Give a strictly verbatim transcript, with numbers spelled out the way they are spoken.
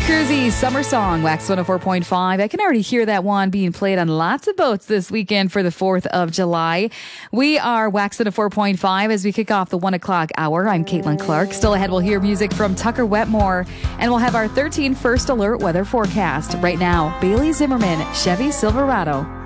Cruzy, Summer Song, Wax one oh four point five. I can already hear that one being played on lots of boats this weekend for the fourth of July. We are Wax one oh four point five as we kick off the one o'clock hour. I'm Caitlin Clark. Still ahead, we'll hear music from Tucker Wetmore, and we'll have our thirteen First Alert weather forecast. Right now, Bailey Zimmerman, Chevy Silverado.